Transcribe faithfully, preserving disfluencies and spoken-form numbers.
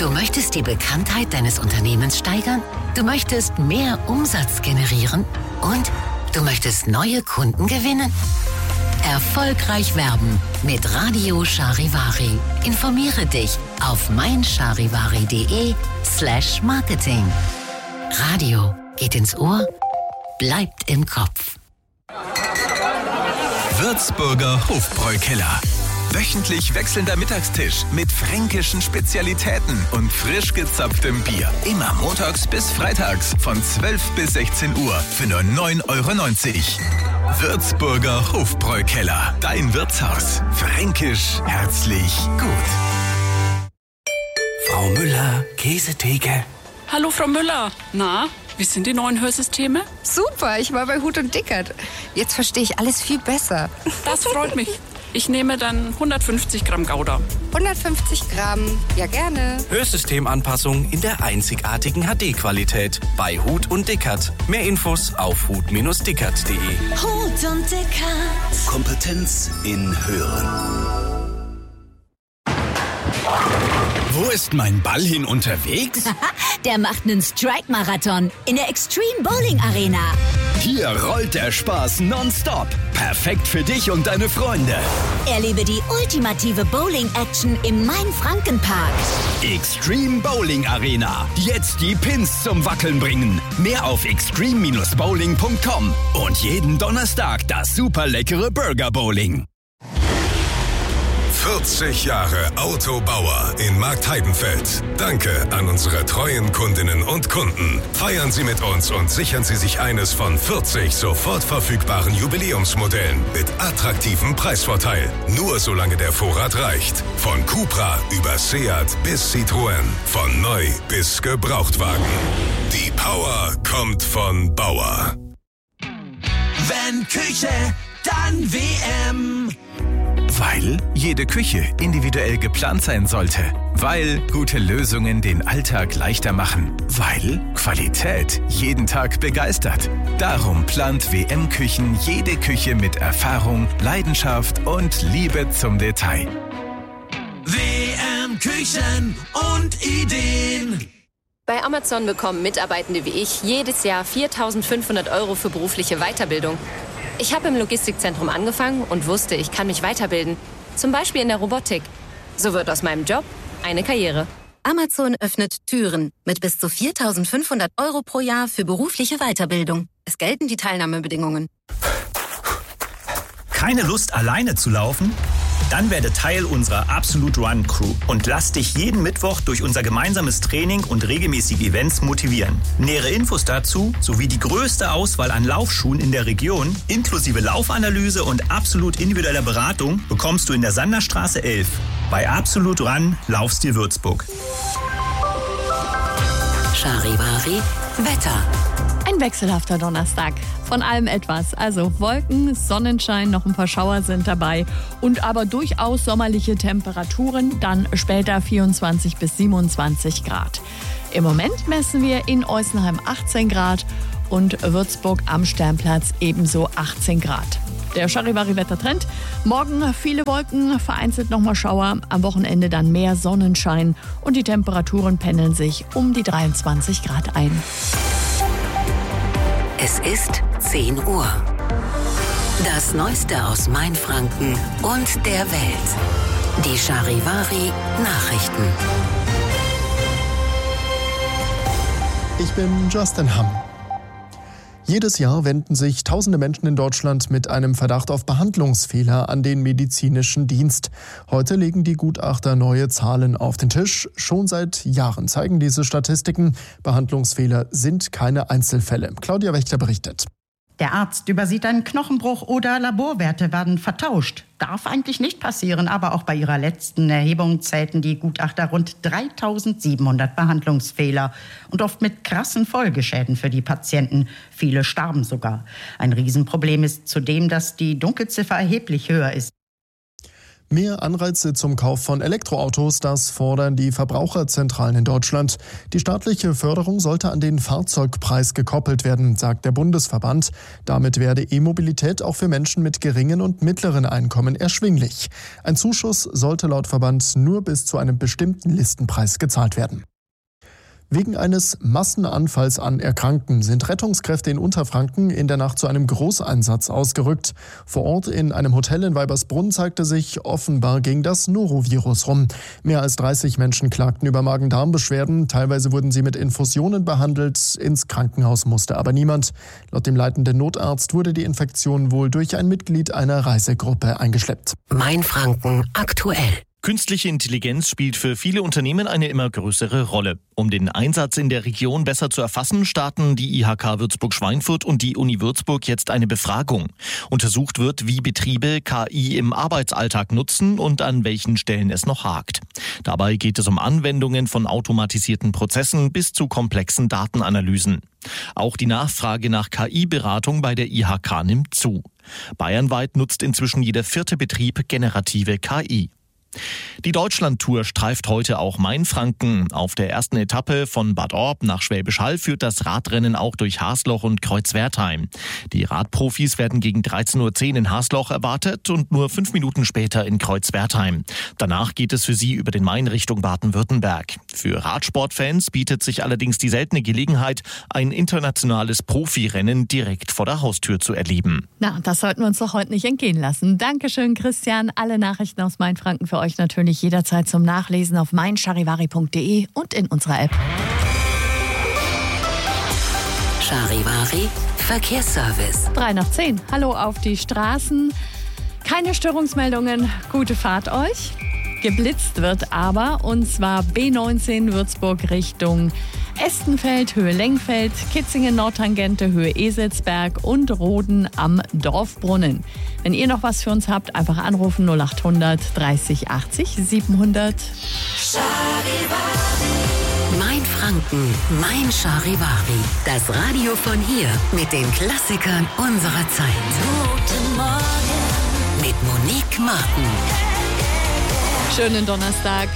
Du möchtest die Bekanntheit deines Unternehmens steigern? Du möchtest mehr Umsatz generieren? Und du möchtest neue Kunden gewinnen? Erfolgreich werben mit Radio Charivari. Informiere dich auf meincharivari.de slash marketing. Radio geht ins Ohr, bleibt im Kopf. Würzburger Hofbräukeller. Wöchentlich wechselnder Mittagstisch mit fränkischen Spezialitäten und frisch gezapftem Bier. Immer montags bis freitags von zwölf bis sechzehn Uhr für nur neun Euro neunzig. Würzburger Hofbräukeller. Dein Wirtshaus. Fränkisch herzlich gut. Frau Müller, Käsetheke. Hallo Frau Müller. Na, wie sind die neuen Hörsysteme? Super, ich war bei Huth und Dickert. Jetzt verstehe ich alles viel besser. Das freut mich. Ich nehme dann hundertfünfzig Gramm Gouda. hundertfünfzig Gramm, ja gerne. Hörsystemanpassung in der einzigartigen H D-Qualität bei Huth und Dickert. Mehr Infos auf huth Bindestrich dickert Punkt de. Huth und Dickert. Kompetenz in Hören. Wo ist mein Ball hin unterwegs? Der macht einen Strike-Marathon in der Extreme Bowling Arena. Hier rollt der Spaß nonstop. Perfekt für dich und deine Freunde. Erlebe die ultimative Bowling-Action im Main-Franken-Park. Extreme Bowling Arena. Jetzt die Pins zum Wackeln bringen. Mehr auf extreme Bindestrich bowling Punkt com. Und jeden Donnerstag das super leckere Burger Bowling. vierzig Jahre Autobauer in Marktheidenfeld. Danke an unsere treuen Kundinnen und Kunden. Feiern Sie mit uns und sichern Sie sich eines von vierzig sofort verfügbaren Jubiläumsmodellen mit attraktivem Preisvorteil. Nur solange der Vorrat reicht. Von Cupra über Seat bis Citroën. Von neu bis Gebrauchtwagen. Die Power kommt von Bauer. Wenn Küche, dann W M. Weil jede Küche individuell geplant sein sollte. Weil gute Lösungen den Alltag leichter machen. Weil Qualität jeden Tag begeistert. Darum plant W M Küchen jede Küche mit Erfahrung, Leidenschaft und Liebe zum Detail. W M Küchen und Ideen. Bei Amazon bekommen Mitarbeitende wie ich jedes Jahr viertausendfünfhundert Euro für berufliche Weiterbildung. Ich habe im Logistikzentrum angefangen und wusste, ich kann mich weiterbilden. Zum Beispiel in der Robotik. So wird aus meinem Job eine Karriere. Amazon öffnet Türen mit bis zu viertausendfünfhundert Euro pro Jahr für berufliche Weiterbildung. Es gelten die Teilnahmebedingungen. Keine Lust, alleine zu laufen? Dann werde Teil unserer Absolute Run Crew und lass dich jeden Mittwoch durch unser gemeinsames Training und regelmäßige Events motivieren. Nähere Infos dazu sowie die größte Auswahl an Laufschuhen in der Region, inklusive Laufanalyse und absolut individueller Beratung, bekommst du in der Sanderstraße elf. Bei Absolute Run Laufstil Würzburg. Charivari Wetter. Ein wechselhafter Donnerstag. Von allem etwas. Also Wolken, Sonnenschein, noch ein paar Schauer sind dabei und aber durchaus sommerliche Temperaturen, dann später vierundzwanzig bis siebenundzwanzig Grad. Im Moment messen wir in Eusenheim achtzehn Grad und Würzburg am Sternplatz ebenso achtzehn Grad. Der Charivari-Wettertrend. Morgen viele Wolken, vereinzelt nochmal Schauer, am Wochenende dann mehr Sonnenschein und die Temperaturen pendeln sich um die dreiundzwanzig Grad ein. Es ist zehn Uhr. Das Neueste aus Mainfranken und der Welt. Die Charivari Nachrichten. Ich bin Justin Hamm. Jedes Jahr wenden sich tausende Menschen in Deutschland mit einem Verdacht auf Behandlungsfehler an den medizinischen Dienst. Heute legen die Gutachter neue Zahlen auf den Tisch. Schon seit Jahren zeigen diese Statistiken, Behandlungsfehler sind keine Einzelfälle. Claudia Wächter berichtet. Der Arzt übersieht einen Knochenbruch oder Laborwerte werden vertauscht. Darf eigentlich nicht passieren, aber auch bei ihrer letzten Erhebung zählten die Gutachter rund dreitausendsiebenhundert Behandlungsfehler und oft mit krassen Folgeschäden für die Patienten. Viele starben sogar. Ein Riesenproblem ist zudem, dass die Dunkelziffer erheblich höher ist. Mehr Anreize zum Kauf von Elektroautos, das fordern die Verbraucherzentralen in Deutschland. Die staatliche Förderung sollte an den Fahrzeugpreis gekoppelt werden, sagt der Bundesverband. Damit werde E-Mobilität auch für Menschen mit geringen und mittleren Einkommen erschwinglich. Ein Zuschuss sollte laut Verband nur bis zu einem bestimmten Listenpreis gezahlt werden. Wegen eines Massenanfalls an Erkrankten sind Rettungskräfte in Unterfranken in der Nacht zu einem Großeinsatz ausgerückt. Vor Ort in einem Hotel in Weibersbrunn zeigte sich, offenbar ging das Norovirus rum. Mehr als dreißig Menschen klagten über Magen-Darm-Beschwerden. Teilweise wurden sie mit Infusionen behandelt. Ins Krankenhaus musste aber niemand. Laut dem leitenden Notarzt wurde die Infektion wohl durch ein Mitglied einer Reisegruppe eingeschleppt. Mainfranken aktuell. Künstliche Intelligenz spielt für viele Unternehmen eine immer größere Rolle. Um den Einsatz in der Region besser zu erfassen, starten die I H K Würzburg-Schweinfurt und die Uni Würzburg jetzt eine Befragung. Untersucht wird, wie Betriebe K I im Arbeitsalltag nutzen und an welchen Stellen es noch hakt. Dabei geht es um Anwendungen von automatisierten Prozessen bis zu komplexen Datenanalysen. Auch die Nachfrage nach K I-Beratung bei der I H K nimmt zu. Bayernweit nutzt inzwischen jeder vierte Betrieb generative K I. Die Deutschlandtour streift heute auch Mainfranken. Auf der ersten Etappe von Bad Orb nach Schwäbisch Hall führt das Radrennen auch durch Hasloch und Kreuzwertheim. Die Radprofis werden gegen dreizehn Uhr zehn in Hasloch erwartet und nur fünf Minuten später in Kreuzwertheim. Danach geht es für sie über den Main Richtung Baden-Württemberg. Für Radsportfans bietet sich allerdings die seltene Gelegenheit, ein internationales Profirennen direkt vor der Haustür zu erleben. Na, das sollten wir uns doch heute nicht entgehen lassen. Dankeschön, Christian. Alle Nachrichten aus Mainfranken für euch natürlich jederzeit zum Nachlesen auf mein charivari punkt de und in unserer App. Charivari Verkehrsservice. drei nach zehn. Hallo auf die Straßen. Keine Störungsmeldungen. Gute Fahrt euch. Geblitzt wird aber, und zwar B neunzehn Würzburg Richtung Estenfeld, Höhe Lengfeld, Kitzingen Nordtangente, Höhe Eselsberg und Roden am Dorfbrunnen. Wenn ihr noch was für uns habt, einfach anrufen null acht hundert dreißig achtzig siebenhundert. Mainfranken, mein Charivari. Das Radio von hier mit den Klassikern unserer Zeit. Guten Morgen mit Monique Martin. Schönen Donnerstag.